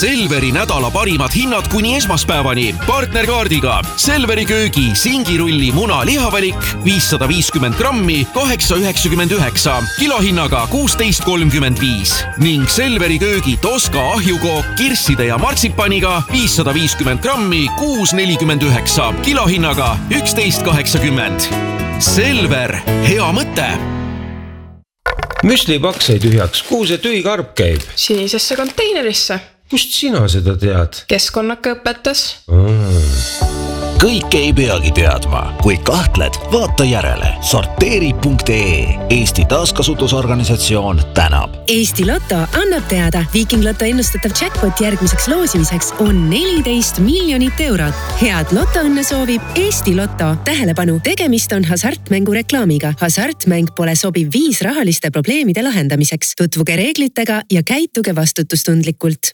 Selveri nädala parimad hinnad kuni esmaspäevani. Partnerkaardiga Selveri köögi singirulli muna lihavalik 550 grammi 8,99, kilohinnaga 16,35 ning Selveri köögi Toska ahjukook kirsside ja martsipaniga 550 grammi 6,49, kilohinnaga 11,80. Selver, hea mõte! Müslipaks sai tühjaks, kuhu see tühi karp käib? Sinisesse konteinerisse. Kust sina seda tead? Keskkonnaka õpetas. Kõik ei peagi teadma. Kui kahtled, vaata järele. Sorteeri.ee. Eesti taaskasutusorganisatsioon tänab. Eesti Lotto annab teada. Viking Lotto ennustatav jackpot järgmiseks loosimiseks on 14 miljonit eurot. Head lotoõnne soovib Eesti Lotto. Tähelepanu, tegemist on hasartmängu reklaamiga. Hasartmäng pole sobiv viis rahaliste probleemide lahendamiseks. Tutvuge reeglitega ja käituge vastutustundlikult.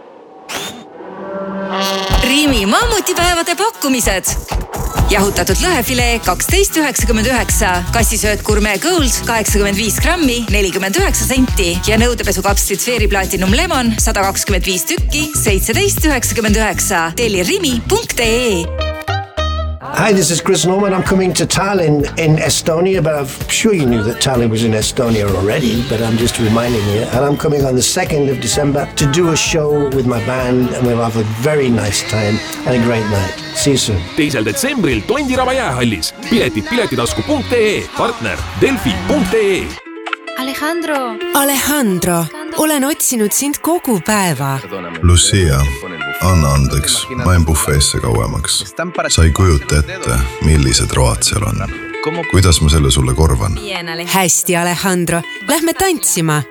Riimi mammutipäevade pakkumised. Jahutatud lõhefilee 12,99, kassisööt Gourmet Gold 85 grammi 49 senti ja nõudepesukapslid Sferi Platinum Lemon 125 tükki 17,99. Telli rimi.ee. Hi, this is Chris Norman. I'm coming to Tallinn in Estonia, but I'm sure you knew that Tallinn was in Estonia already, but I'm just reminding you. And I'm coming on the 2nd of December to do a show with my band, and we'll have a very nice time and a great night. See you soon. 2. detsembril Tondiraba jäähallis. Piletid piletitasku.ee, partner Delfi.ee. Alejandro, olen otsinud sind kogu päeva. Lucia, anna andeks, ma en bufeesse kauemaks. Sa ei kujuta ette, millised road seal on. Kuidas ma selle sulle korvan? Hästi, Alejandro, lähme tantsima.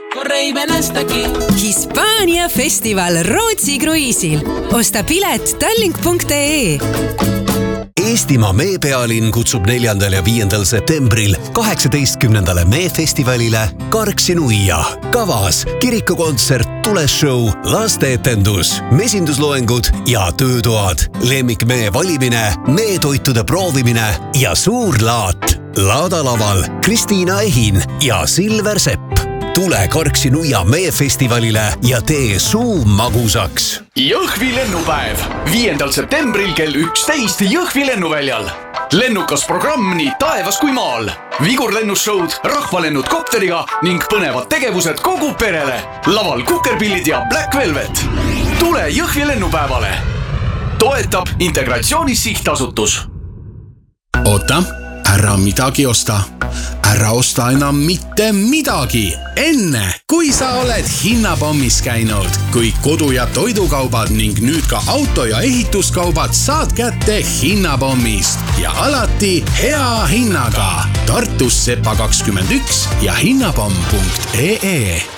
Hispaania festival Rootsi kruiisil. Osta pilet tallink.ee. Eestimaa meepealinn kutsub 4. ja 5. septembril 18. meefestivalile Karksi-Nuia. Kavas kirikukontsert, tuleshow, lasteetendus, mesindusloengud ja töötoad, lemmikmee valimine, meetoitude proovimine ja suur laat. Laadalaval Kristiina Ehin ja Silver Sepp. Tule Karksi-Nuia meefestivalile ja tee suu magusaks. Jõhvi lennupäev 5. septembril kell 11 Jõhvi lennuväljal. Lennukas programm nii taevas kui maal. Vigurlennusshowd, rahvalennud kopteriga ning põnevad tegevused kogu perele. Laval Kukerpillid ja Black Velvet. Tule Jõhvi lennupäevale. Toetab Integratsioonis sihtasutus. Oota, ära midagi osta. Ära osta enam mitte midagi. Enne, kui sa oled hinnapommis käinud, kui kodu- ja toidukaubad ning nüüd ka auto- ja ehituskaubad saad kätte hinnapommist ja alati hea hinnaga. Tartus Sepa 21 ja hinnapomm.ee.